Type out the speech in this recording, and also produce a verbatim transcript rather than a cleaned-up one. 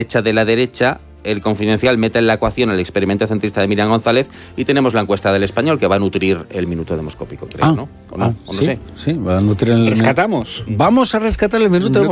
derecha de la derecha, el Confidencial mete en la ecuación el experimento centrista de Miriam González y tenemos la encuesta del Español que va a nutrir el minuto demoscópico, creo, ah, ¿no? ¿O no? Ah, ¿O no sí, sé? sí, va a nutrir el... Rescatamos. Vamos a rescatar el minuto